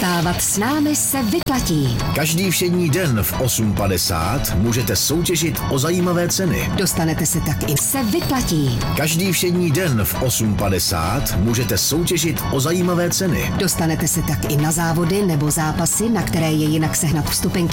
Vstávat s námi se vyplatí. Každý všední den v 8:50 můžete soutěžit o zajímavé ceny. Dostanete se tak i se vyplatí. Každý všední den v 8:50 můžete soutěžit o zajímavé ceny. Dostanete se tak i na závody nebo zápasy, na které je jinak sehnat vstupenky